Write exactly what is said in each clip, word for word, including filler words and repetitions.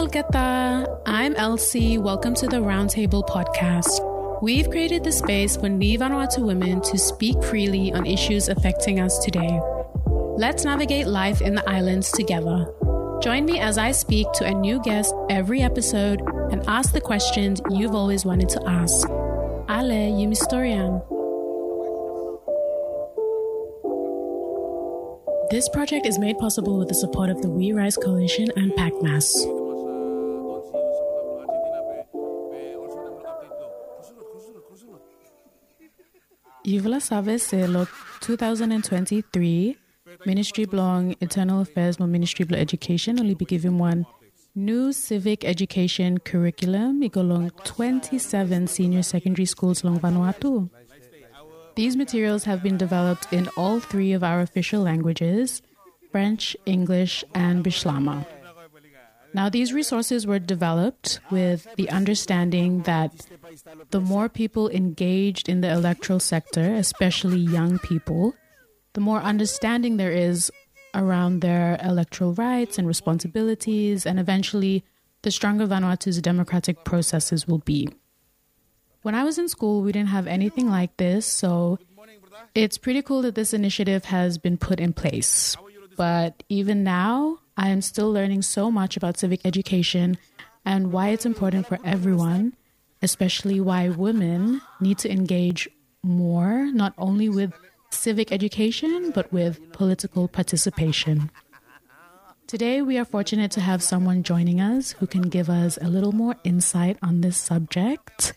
Kolkata! I'm Elsie. Welcome to the Roundtable podcast. We've created the space for Ni Vanuatu women to speak freely on issues affecting us today. Let's navigate life in the islands together. Join me as I speak to a new guest every episode and ask the questions you've always wanted to ask. Ale, Yumistorian. This project is made possible with the support of the We Rise Coalition and PACMAS. Yuvla Sabe Selo twenty twenty-three Ministry Blong Internal Affairs mo Ministry Blong Education only be given one new civic education curriculum igolong twenty-seven senior secondary schools long Vanuatu. These materials have been developed in all three of our official languages, French, English, and Bislama. Now, these resources were developed with the understanding that the more people engaged in the electoral sector, especially young people, the more understanding there is around their electoral rights and responsibilities, and eventually the stronger Vanuatu's democratic processes will be. When I was in school, we didn't have anything like this, so it's pretty cool that this initiative has been put in place. But even now, I am still learning so much about civic education and why it's important for everyone, especially why women need to engage more, not only with civic education, but with political participation. Today, we are fortunate to have someone joining us who can give us a little more insight on this subject.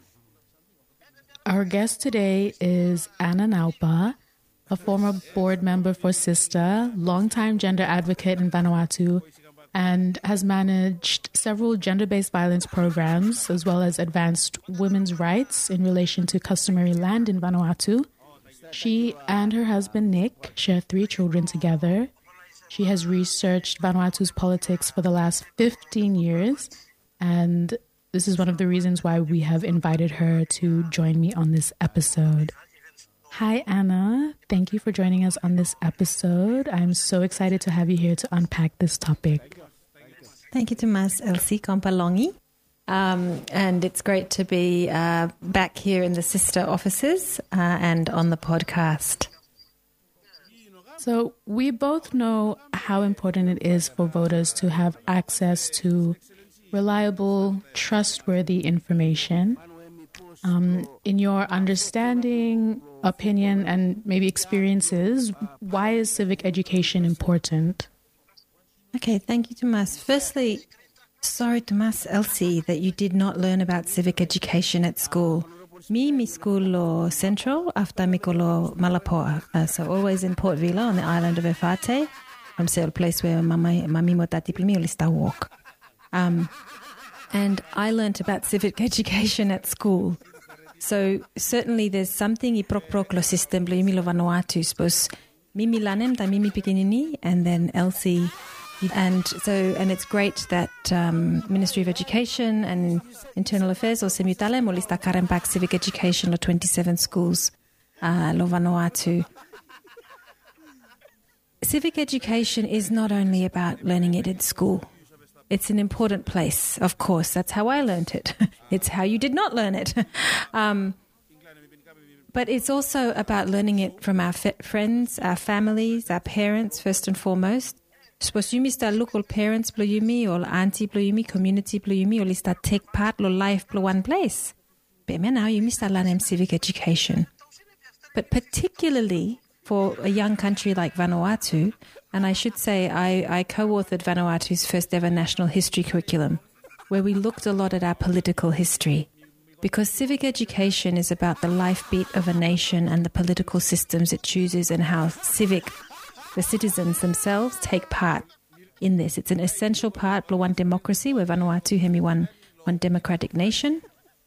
Our guest today is Anna Naupa, a former board member for SISTA, longtime gender advocate in Vanuatu, and has managed several gender-based violence programs, as well as advanced women's rights in relation to customary land in Vanuatu. She and her husband, Nick, share three children together. She has researched Vanuatu's politics for the last fifteen years, and this is one of the reasons why we have invited her to join me on this episode. Hi, Anna. Thank you for joining us on this episode. I'm so excited to have you here to unpack this topic. Thank you to Mas Elsie Kompalongi. Um, and it's great to be uh, back here in the SISTA offices uh, and on the podcast. So we both know how important it is for voters to have access to reliable, trustworthy information. Um, in your understanding, opinion, and maybe experiences, why is civic education important? Okay, thank you, Tomas. Firstly, sorry, Tomas Elsie, that you did not learn about civic education at school. Mi, mi school lo central, after mi lo Malapoa. Uh, so always in Port Vila on the island of Efate. I'm still a place where mami mo tati plimi ulista walk. Um, and I learnt about civic education at school. So certainly there's something iprok prok lo system lo imi lo Vanuatu suppose mimi lanem ta mimi pikinini and then Elsie. And so, and it's great that um, Ministry of Education and Internal Affairs or Semutale mo lista karempak civic education lo twenty-seven schools uh, lo Vanuatu. Civic education is not only about learning it at school. It's an important place, of course. That's how I learned it. It's how you did not learn it. um, but it's also about learning it from our f- friends, our families, our parents, first and foremost. Suppose you mista local parents blow you me, or auntie blow you me, community blow you me, or lista take part lo life blow one place. But now you mista learn civic education. But particularly for a young country like Vanuatu, and I should say I, I co-authored Vanuatu's first ever national history curriculum, where we looked a lot at our political history. Because civic education is about the life beat of a nation and the political systems it chooses and how civic, the citizens themselves, take part in this. It's an essential part of one democracy, where Vanuatu hemi one, one democratic nation.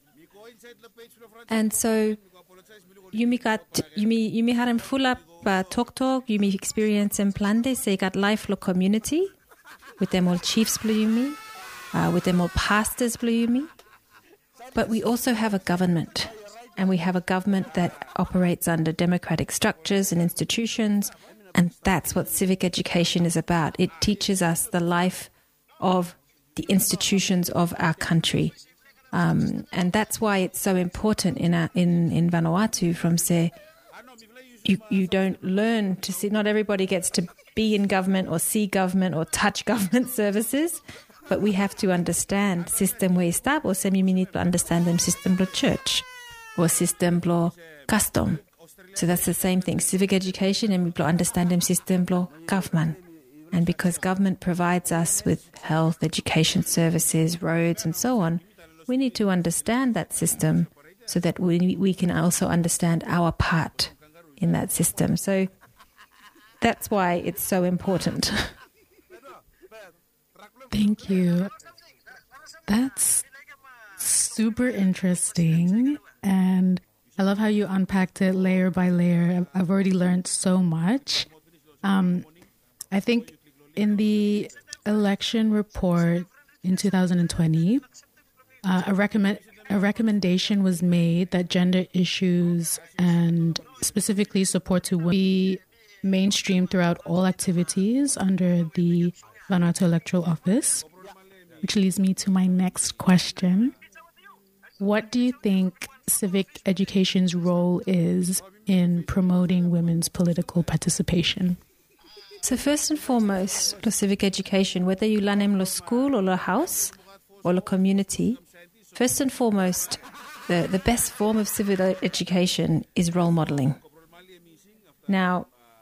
And so Yumi got Yumi Yumi haram full up uh, talk talk Yumi experience in Plande say got life lo community with them all chiefs blue Yumi, uh, with them all pastors blue Yumi. But we also have a government, and we have a government that operates under democratic structures and institutions, and that's what civic education is about. It teaches us the life of the institutions of our country. Um, and that's why it's so important in our, in, in Vanuatu from say, you, you don't learn to see, not everybody gets to be in government or see government or touch government services, but we have to understand system where start or semi-minute to understand them system blo church or system blo custom. So that's the same thing, civic education and we blo understand them system blo government. And because government provides us with health, education services, roads and so on, we need to understand that system so that we we can also understand our part in that system. So that's why it's so important. Thank you. That's super interesting. And I love how you unpacked it layer by layer. I've already learned so much. Um, I think in the election report in two thousand twenty, uh, a recommend a recommendation was made that gender issues and specifically support to women be mainstreamed throughout all activities under the Vanuatu Electoral Office, which leads me to my next question. What do you think civic education's role is in promoting women's political participation? So first and foremost, the civic education, whether you learn in the school or the house or the community, first and foremost, the, the best form of civic education is role modeling. Now,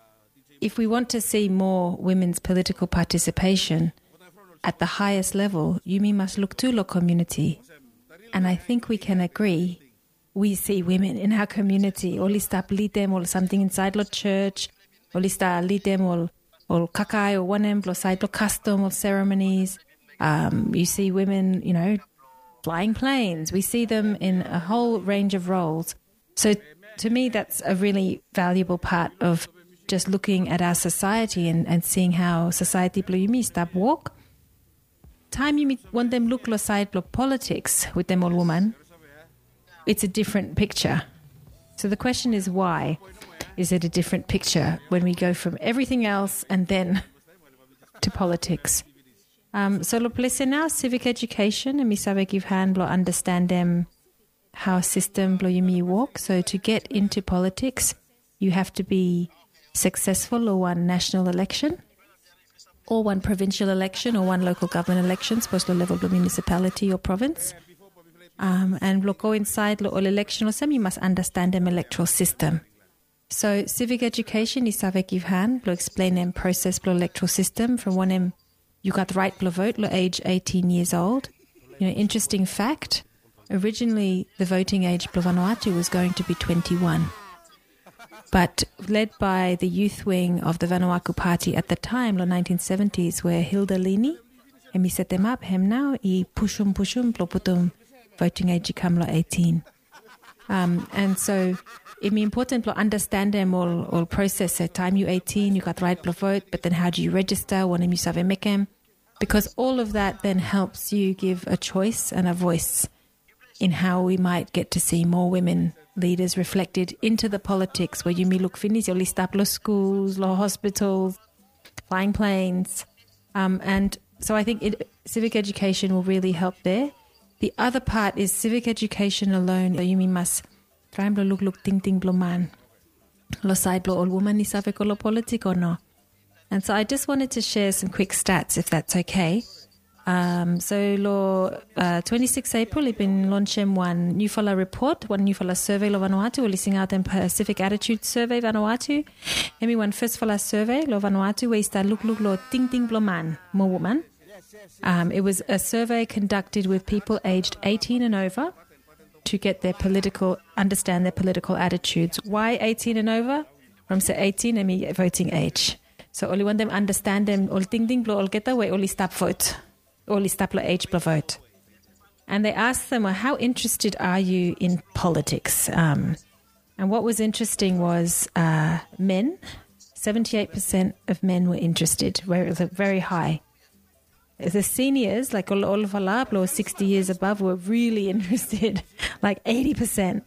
if we want to see more women's political participation at the highest level, you mean must look to the community. And I think we can agree, we see women in our community, or lista lidem or something inside the church, or lista lidem or or kakai or wanem, or side or custom or ceremonies. Um, you see women, you know, flying planes. We see them in a whole range of roles. So to me, that's a really valuable part of just looking at our society and, and seeing how society blow you me stop walk. Time you want them look lo side block politics with them all woman, it's a different picture. So the question is why is it a different picture when we go from everything else and then to politics? Um, so lo place now civic education and misabe give hand blow understand them how system blow you me walk. So to get into politics, you have to be successful or one national election or one provincial election or one local government election, supposed to level of municipality or province. Um, and we'll go inside the election or some, you must understand the electoral system. So civic education is savek ivhan, we'll explain them process the electoral system from one em you got the right to vote, lo age eighteen years old. You know, interesting fact, originally the voting age for Vanuatu was going to be twenty-one. But led by the youth wing of the Vanuatu Party at the time, the nineteen seventies, where Hilda Lini, and we set them up, him now, i pushum pushum, ploputum, voting age come lo eighteen. Um, and so it's important to understand them all, all process. At time you eighteen, you got the right to vote, but then how do you register? When you save a because all of that then helps you give a choice and a voice in how we might get to see more women leaders reflected into the politics where you may look finis, your list up los schools, los hospitals, flying planes. Um, and so I think it, civic education will really help there. The other part is civic education alone. You mean must try and look look ting ting bloman. Lo side blow all woman is save lo politic or no. And so I just wanted to share some quick stats if that's okay. Um, so, lo uh, twenty-sixth April, I've been launching one Newfala report, one Newfala survey lo Vanuatu, we're listing out them Pacific Attitude Survey Vanuatu. And we one first Fala survey lo Vanuatu, where start look look lo ting ting blo man, more woman. Um, it was a survey conducted with people aged eighteen and over to get their political, understand their political attitudes. Why eighteen and over? From say eighteen, I mean voting age. So only want them understand them, all ting ting blo all get away, only stop vote. Only stapler age per vote. And they asked them, well, how interested are you in politics? Um, and what was interesting was uh, men, seventy-eight percent of men were interested, where it was very high. The seniors, like all, all of Alablo, sixty years above, were really interested, like eighty percent.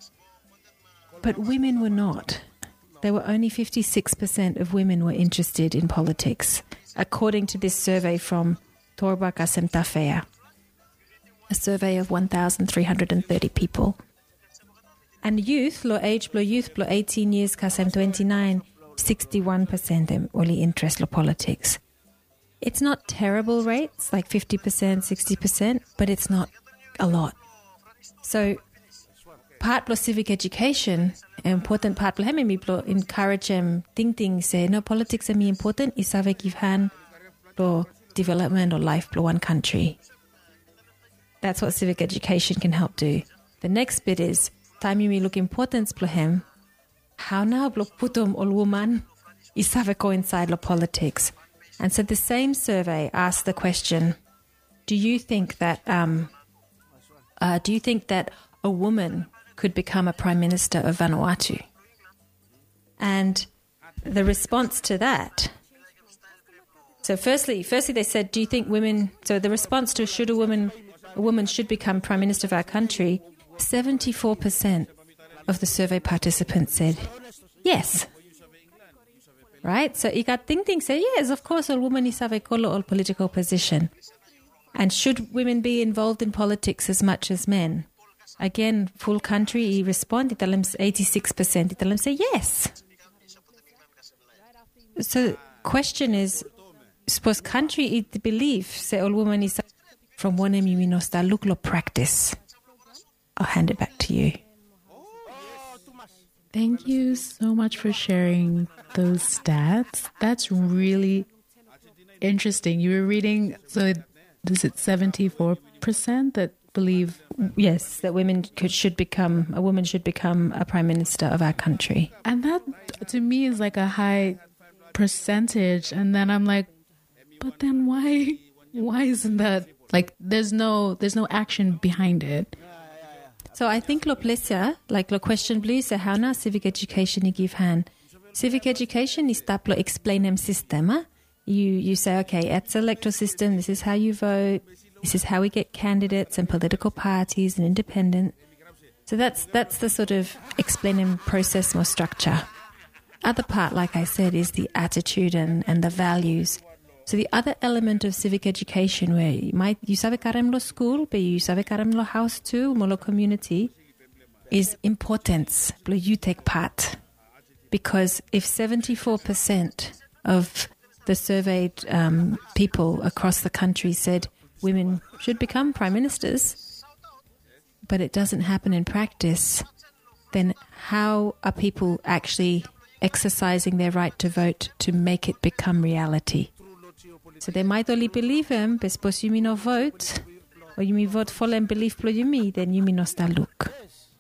But women were not. There were only fifty-six percent of women were interested in politics, according to this survey from Torba Kasem Tafea, a survey of one thousand three hundred thirty people. And youth, lo age, lo youth, lo eighteen years, Kasem twenty-nine, sixty-one percent only interest lo politics. It's not terrible rates, like fifty percent, sixty percent, but it's not a lot. So, part lo civic education, important part lo hemi lo encourage them, ting ting say, no, politics are me important, isave give hand lo development or life lo one country. That's what civic education can help do. The next bit is, time you me look importance plo hem, how now lo putum ol woman isave coincide lo politics. And so the same survey asked the question, do you think that um, uh, do you think that a woman could become a prime minister of Vanuatu? And the response to that, so firstly, firstly they said, do you think women, so the response to should a woman, a woman should become prime minister of our country, seventy-four percent of the survey participants said yes. Right? So Igat Ting Ting said, yes, of course, all women is have a color or political position. And should women be involved in politics as much as men? Again, full country, he responded, eighty-six percent. He say yes. So question is, suppose country it believe, say all women is from one emiminostal look lo practice. I'll hand it back to you. Thank you so much for sharing those stats. That's really interesting. You were reading, so is it seventy-four percent that believe? Yes, that women could, should become, a woman should become a prime minister of our country. And that, to me, is like a high percentage. And then I'm like, but then why, why isn't that, like, there's no, there's no action behind it. So I think lo plesia, like lo question blue, so how na civic education you give hand. Civic education is tap lo explain them system. You you say, okay, it's an electoral system, this is how you vote, this is how we get candidates and political parties and independent. So that's that's the sort of explain them process more structure. Other part, like I said, is the attitude and, and the values. So the other element of civic education, where you might you sabe karem lo school, but you sabe karem lo house too, molo community, is importance. You take part, because if seventy-four percent of the surveyed um, people across the country said women should become prime ministers, but it doesn't happen in practice, then how are people actually exercising their right to vote to make it become reality? So they might only believe him, but suppose you may not vote, or you may vote for them, believe for you me, then you may not start look.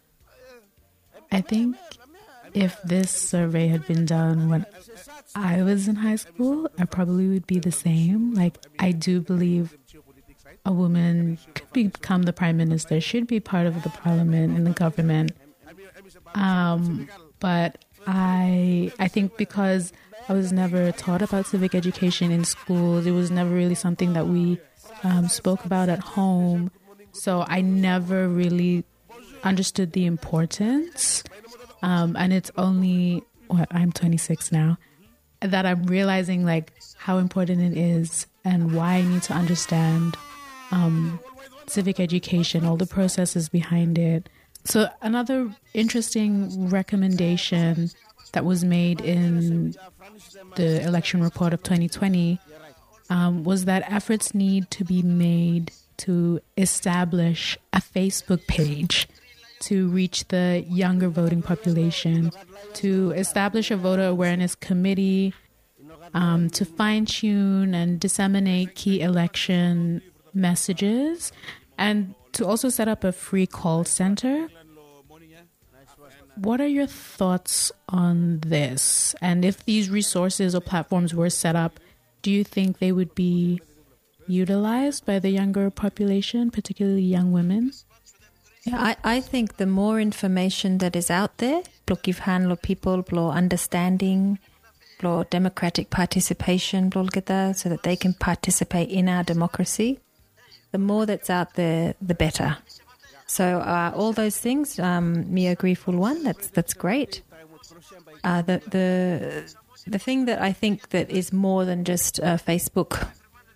I think if this survey had been done when I was in high school, I probably would be the same. Like, I do believe a woman could become the prime minister, should be part of the parliament and the government. Um, but I, I think because I was never taught about civic education in schools. It was never really something that we um, spoke about at home. So I never really understood the importance. Um, and it's only, what, I'm twenty-six now, that I'm realizing like how important it is and why I need to understand um, civic education, all the processes behind it. So another interesting recommendation that was made in the election report of twenty twenty um, was that efforts need to be made to establish a Facebook page to reach the younger voting population, to establish a voter awareness committee, um, to fine-tune and disseminate key election messages, and to also set up a free call center. What are your thoughts on this? And if these resources or platforms were set up, do you think they would be utilized by the younger population, particularly young women? Yeah, I, I think the more information that is out there, give hand people, understanding, democratic participation, so that they can participate in our democracy, the more that's out there, the better. So uh, all those things, um, me agree full one. That's that's great. Uh, the the the thing that I think that is more than just a Facebook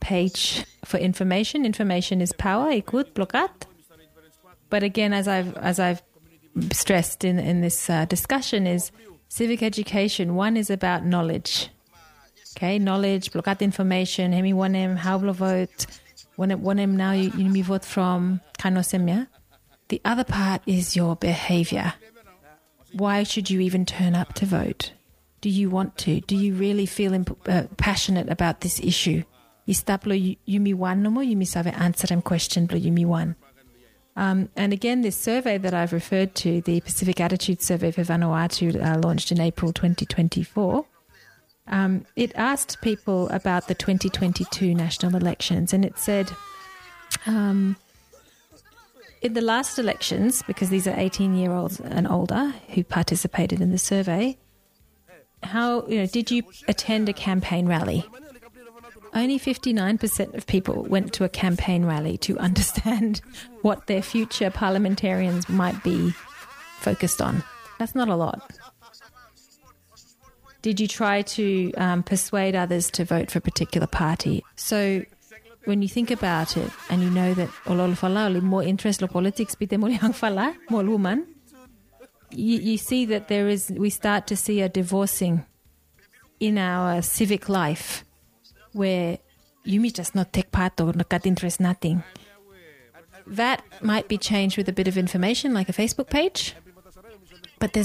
page for information. Information is power, ikut, blokat. But again, as I've as I've stressed in in this uh, discussion, is civic education. One is about knowledge. Okay, knowledge, blokat information. Hemi wanem, how blo vote. Wanem wanem now you mi vote from kanosemya. The other part is your behavior. Why should you even turn up to vote? Do you want to? Do you really feel imp- uh, passionate about this issue? Istaplo yumi wan no mo yumi save answer them question blo yumi wan. Um, and again, this survey that I've referred to, the Pacific Attitude Survey for Vanuatu, uh, launched in April twenty twenty-four. Um, it asked people about the twenty twenty-two national elections, and it said, um, in the last elections, because these are eighteen-year-olds and older who participated in the survey, how, you know, did you attend a campaign rally? Only fifty-nine percent of people went to a campaign rally to understand what their future parliamentarians might be focused on. That's not a lot. Did you try to um, persuade others to vote for a particular party? So when you think about it and you know that ololfala more interest in politics, more woman, you, you see that there is, we start to see a divorcing in our civic life where you may just not take part or not got interest, nothing. That might be changed with a bit of information like a Facebook page.